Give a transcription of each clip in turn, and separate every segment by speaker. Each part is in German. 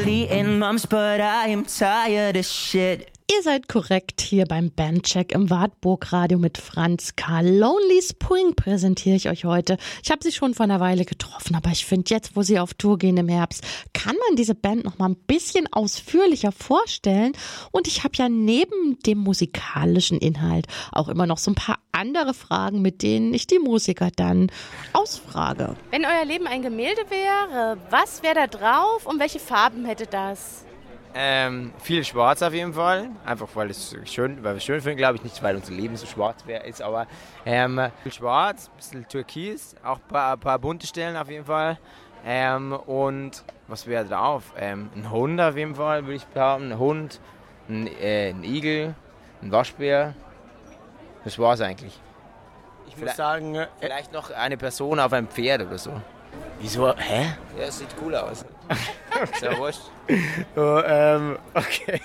Speaker 1: beating mums, but I am tired of shit.
Speaker 2: Ihr seid korrekt hier beim Bandcheck im Wartburg Radio mit Franz K. Lonely Spring präsentiere ich euch heute. Ich habe sie schon vor einer Weile getroffen, aber ich finde jetzt, wo sie auf Tour gehen im Herbst, kann man diese Band noch mal ein bisschen ausführlicher vorstellen. Und ich habe ja neben dem musikalischen Inhalt auch immer noch so ein paar andere Fragen, mit denen ich die Musiker dann ausfrage.
Speaker 3: Wenn euer Leben ein Gemälde wäre, was wäre da drauf und welche Farben hätte das?
Speaker 4: Viel schwarz auf jeden Fall, einfach weil wir es schön finden, glaube ich, nicht weil unser Leben so schwarz ist, aber viel schwarz, ein bisschen türkis, auch ein paar bunte Stellen auf jeden Fall und was wäre drauf? Ein Hund auf jeden Fall, würde ich behaupten, ein Hund, ein Igel, ein Waschbär, das war's eigentlich.
Speaker 5: Ich muss sagen,
Speaker 4: vielleicht noch eine Person auf einem Pferd oder so.
Speaker 5: Wieso? Hä?
Speaker 4: Ja, es sieht cool aus. Ist ja wurscht.
Speaker 5: So, okay.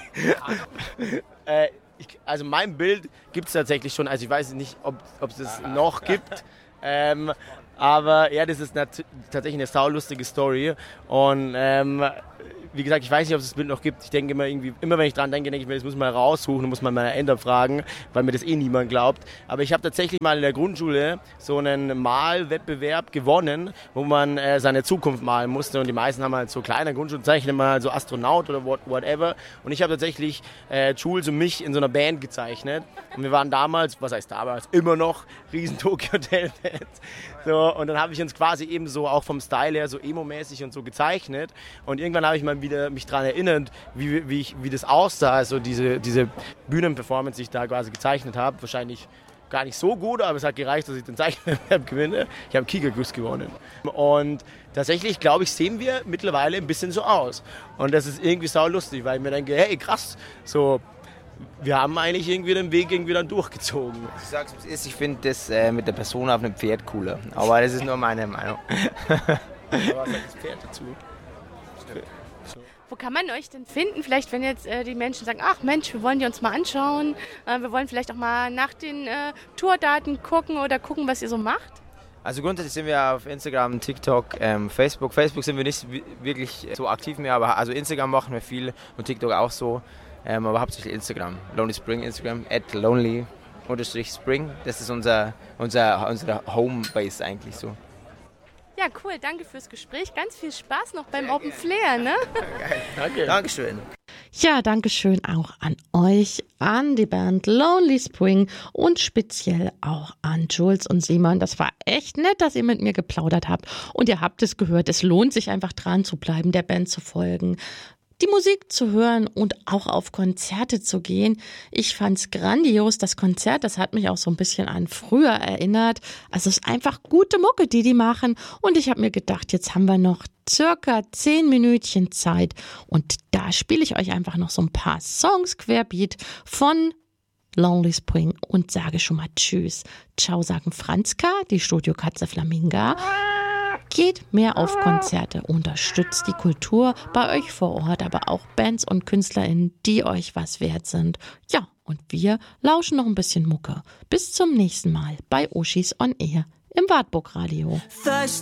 Speaker 5: Also mein Bild gibt es tatsächlich schon. Also ich weiß nicht, ob es das noch gibt. Aber ja, das ist tatsächlich eine saulustige Story. Und wie gesagt, ich weiß nicht, ob es das Bild noch gibt. Ich denke immer wenn ich dran denke ich mir, das muss man raussuchen, muss man meine Eltern fragen, weil mir das niemand glaubt. Aber ich habe tatsächlich mal in der Grundschule so einen Malwettbewerb gewonnen, wo man seine Zukunft malen musste. Und die meisten haben halt so kleine Grundschulzeichen, mal so Astronaut oder whatever. Und ich habe tatsächlich Jules und mich in so einer Band gezeichnet. Und wir waren damals, was heißt damals, immer noch riesen Tokyo Hotel Fans. So, und dann habe ich uns quasi eben so auch vom Style her so emo-mäßig und so gezeichnet. Und irgendwann habe ich mal wieder mich daran erinnert, wie das aussah, also diese Bühnenperformance, die ich da quasi gezeichnet habe. Wahrscheinlich gar nicht so gut, aber es hat gereicht, dass ich den Zeichenwettbewerb gewinne. Ich habe Kikaguss gewonnen. Und tatsächlich, glaube ich, sehen wir mittlerweile ein bisschen so aus. Und das ist irgendwie saulustig, weil ich mir denke, hey, krass, so... Wir haben eigentlich irgendwie den Weg dann durchgezogen.
Speaker 4: Ich sag's, wie es ist, ich finde das mit der Person auf einem Pferd cooler. Aber das ist nur meine Meinung.
Speaker 5: Aber was sagt das Pferd dazu?
Speaker 3: Wo kann man euch denn finden? Vielleicht, wenn jetzt die Menschen sagen, ach Mensch, wir wollen die uns mal anschauen. Wir wollen vielleicht auch mal nach den Tourdaten gucken oder gucken, was ihr so macht.
Speaker 4: Also grundsätzlich sind wir auf Instagram, TikTok, Facebook. Facebook sind wir nicht wirklich so aktiv mehr, aber also Instagram machen wir viel und TikTok auch so. Aber hauptsächlich Instagram. Lonely Spring Instagram, @lonely_spring. Das ist unsere Homebase eigentlich so.
Speaker 3: Ja, cool. Danke fürs Gespräch. Ganz viel Spaß noch beim Open Flair, ne?
Speaker 5: Danke.
Speaker 4: Dankeschön.
Speaker 2: Ja, danke schön auch an euch, an die Band Lonely Spring und speziell auch an Jules und Simon. Das war echt nett, dass ihr mit mir geplaudert habt. Und ihr habt es gehört, es lohnt sich einfach dran zu bleiben, der Band zu folgen, die Musik zu hören und auch auf Konzerte zu gehen. Ich fand's grandios. Das Konzert, das hat mich auch so ein bisschen an früher erinnert. Also es ist einfach gute Mucke, die machen. Und ich habe mir gedacht, jetzt haben wir noch circa 10 Minütchen Zeit. Und da spiele ich euch einfach noch so ein paar Songs querbeat von Lonely Spring und sage schon mal Tschüss. Ciao sagen Franzka, die Studiokatze Flaminga. Geht mehr auf Konzerte, unterstützt die Kultur bei euch vor Ort, aber auch Bands und KünstlerInnen, die euch was wert sind. Ja, und wir lauschen noch ein bisschen Mucke. Bis zum nächsten Mal bei Oschis on Air im Wartburg Radio.
Speaker 1: Thirsty